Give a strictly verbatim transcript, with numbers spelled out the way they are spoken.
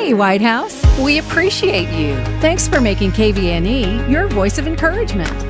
Hey, White House, we appreciate you. Thanks for making K V N E your voice of encouragement.